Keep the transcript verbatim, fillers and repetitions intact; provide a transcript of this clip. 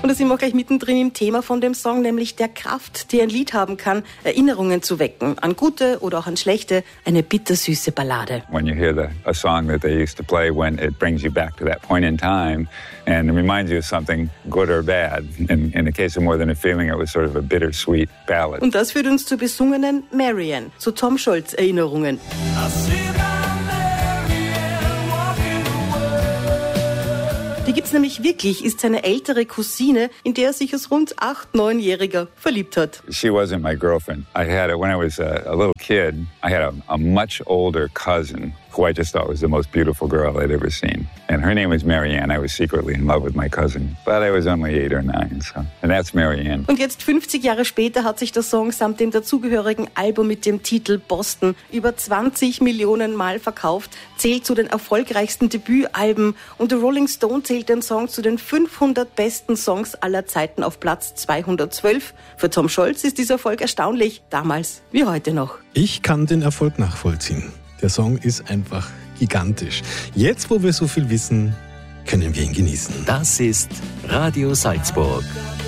Und da sind wir auch gleich mittendrin im Thema von dem Song, nämlich der Kraft, die ein Lied haben kann, Erinnerungen zu wecken. An gute oder auch an schlechte, eine bittersüße Ballade. When you hear the, a song that they used to play when it brings you back to that point in time and it reminds you of something good or bad. In, in the case of More Than a Feeling, it was sort of a bittersweet ballad. Und das führt uns zur besungenen Marianne, zu Tom Scholz Erinnerungen. Die gibt's nämlich wirklich, ist seine ältere Cousine, in der er sich als rund acht-, neunjähriger verliebt hat. She wasn't my girlfriend. I had, a, when I was a, a little kid, I had a, a much older cousin who I just thought was the most beautiful girl I'd ever seen. And her name was Marianne. I was secretly in love with my cousin. But I was only eight or nine, so. And that's Marianne. Und jetzt fünfzig Jahre später hat sich der Song samt dem dazugehörigen Album mit dem Titel Boston über zwanzig Millionen Mal verkauft, zählt zu den erfolgreichsten Debütalben und der Rolling Stone zählt den Song zu den fünfhundert besten Songs aller Zeiten auf Platz zweihundertzwölf. Für Tom Scholz ist dieser Erfolg erstaunlich, damals wie heute noch. Ich kann den Erfolg nachvollziehen. Der Song ist einfach gigantisch. Jetzt, wo wir so viel wissen, können wir ihn genießen. Das ist Radio Salzburg.